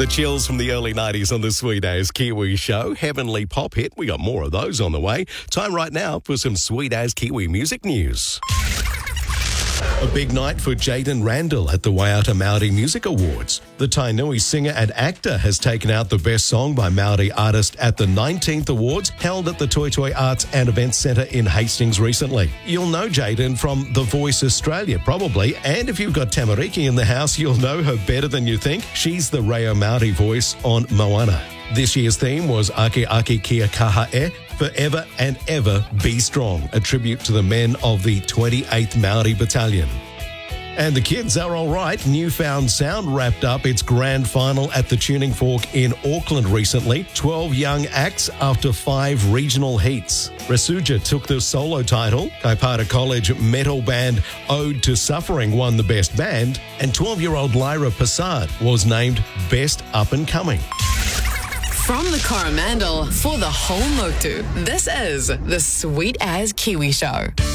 The chills from the early 90s on the Sweet As Kiwi Show. Heavenly pop hit. We got more of those on the way. Time right now for some Sweet As Kiwi music news. A big night for Jaden Randall at the Waiata Maori Music Awards. The Tainui singer and actor has taken out the Best Song by Maori Artist at the 19th Awards held at the Toitoi Arts and Events Centre in Hastings recently. You'll know Jaden from The Voice Australia, probably, and if you've got Tamariki in the house, you'll know her better than you think. She's the Reo Maori voice on Moana. This year's theme was Ake Ake Kia Kaha E, Forever and Ever Be Strong, a tribute to the men of the 28th Maori Battalion. And the kids are all right. Newfound Sound wrapped up its grand final at the Tuning Fork in Auckland recently. 12 young acts after 5 regional heats. Rasuja took the solo title. Kaipara College metal band Ode to Suffering won the Best Band. And 12-year-old Lyra Passard was named Best Up and Coming. From the Coromandel for the whole Motu, this is the Sweet As Kiwi Show.